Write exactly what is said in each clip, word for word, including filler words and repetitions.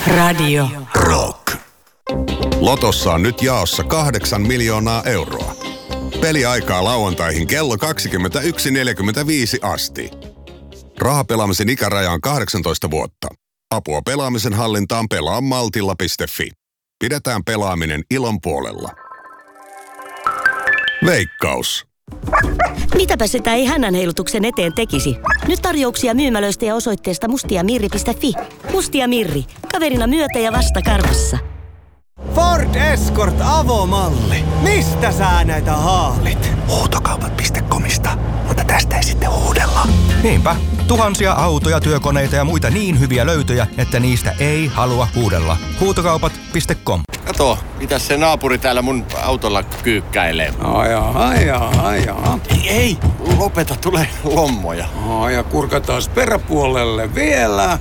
Radio Rock. Lotossa on nyt jaossa kahdeksan miljoonaa euroa. Peliaikaa lauantaihin kello kaksikymmentäyksi neljäkymmentäviisi asti. Rahapelaamisen ikäraja on kahdeksantoista vuotta. Apua pelaamisen hallintaan pelaa maltilla piste fi. Pidetään pelaaminen ilon puolella. Veikkaus. Mitäpä sitä ei hännän heilutuksen eteen tekisi? Nyt tarjouksia myymälöistä ja osoitteesta mustiamirri piste fi. Mustia Mirri. Kaverina myötä ja vasta karvassa. Ford Escort avomalli. Mistä sä näitä haalit? Huutokaupat piste comista, mutta tästä ei sitten huudella. Niinpä. Tuhansia autoja, työkoneita ja muita niin hyviä löytöjä, että niistä ei halua huudella. Huutokaupat piste com. Kato, mitäs se naapuri täällä mun autolla kyykkäilee? Ai ai ai ai. Ei, ei, lopeta, tulee lommoja. Ai ja kurkataan peräpuolelle vielä.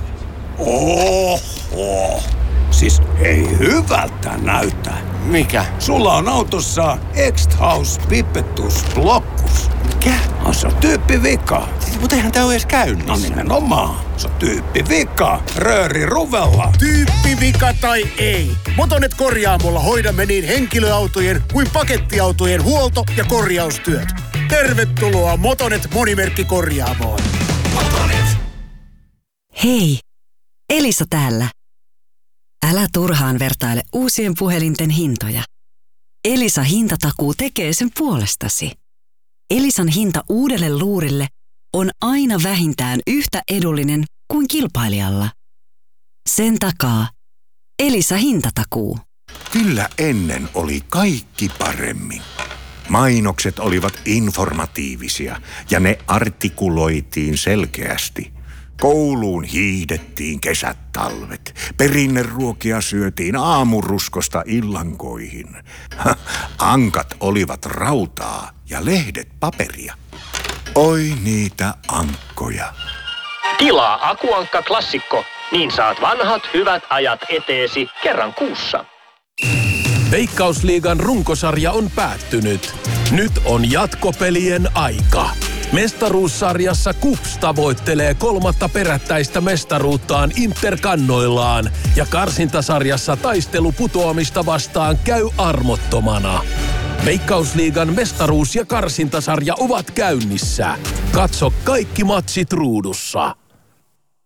Oho. Siis ei hyvältä näyttää. Mikä? Sulla on autossa X-House Pipettus Blockus. Mikä? No, se on tyyppivika. Siis, mutta eihän tää ole edes käynnissä. No nimenomaan. Se on tyyppivika. Rööri ruvella. Tyyppivika tai ei. Motonet Korjaamolla hoidamme niin henkilöautojen kuin pakettiautojen huolto- ja korjaustyöt. Tervetuloa Motonet Monimerkkikorjaamoon. Motonet. Hei, Elisa täällä. Älä turhaan vertaile uusien puhelinten hintoja. Elisa hintatakuu tekee sen puolestasi. Elisan hinta uudelle luurille on aina vähintään yhtä edullinen kuin kilpailijalla. Sen takaa Elisa hintatakuu. Kyllä ennen oli kaikki paremmin. Mainokset olivat informatiivisia ja ne artikuloitiin selkeästi. Kouluun hiihdettiin kesät talvet. Perinneruokia syötiin aamuruskosta illankoihin. Ankat olivat rautaa ja lehdet paperia. Oi niitä ankkoja. Tilaa Akuankka Klassikko, niin saat vanhat hyvät ajat eteesi kerran kuussa. Veikkausliigan runkosarja on päättynyt. Nyt on jatkopelien aika. Mestaruussarjassa KuPS tavoittelee kolmatta perättäistä mestaruuttaan Interkannoillaan ja karsintasarjassa taistelu putoamista vastaan käy armottomana. Veikkausliigan mestaruus- ja karsintasarja ovat käynnissä. Katso kaikki matsit ruudussa.